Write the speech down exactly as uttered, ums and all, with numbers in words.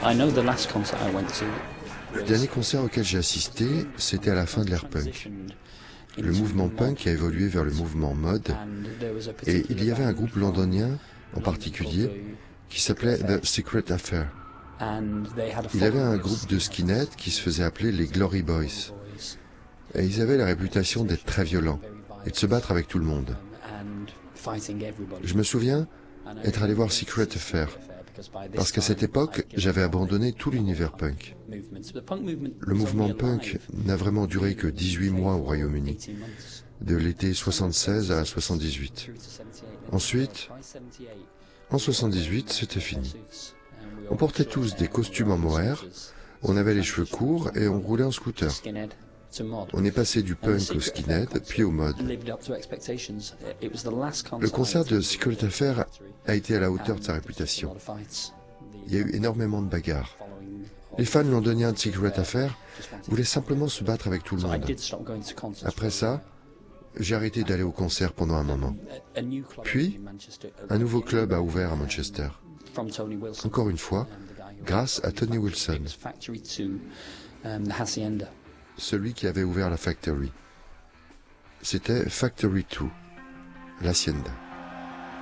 Le dernier concert auquel j'ai assisté, c'était à la fin de l'ère punk. Le mouvement punk a évolué vers le mouvement mod, et il y avait un groupe londonien, en particulier, qui s'appelait The Secret Affair. Il avait un groupe de skinheads qui se faisait appeler les Glory Boys. Et ils avaient la réputation d'être très violents et de se battre avec tout le monde. Je me souviens être allé voir Secret Affair, parce qu'à cette époque, j'avais abandonné tout l'univers punk. Le mouvement punk n'a vraiment duré que dix-huit mois au Royaume-Uni, de l'été soixante-seize à soixante-dix-huit. Ensuite, en soixante-dix-huit, c'était fini. On portait tous des costumes en mohair, on avait les cheveux courts et on roulait en scooter. On est passé du punk au skinhead, puis au mod. Le concert de Secret Affair a été à la hauteur de sa réputation. Il y a eu énormément de bagarres. Les fans londoniens de Secret Affair voulaient simplement se battre avec tout le monde. Après ça, j'ai arrêté d'aller au concert pendant un moment. Puis, un nouveau club a ouvert à Manchester. Encore une fois, grâce à Tony Wilson, celui qui avait ouvert la Factory. C'était Factory deux, l'Hacienda.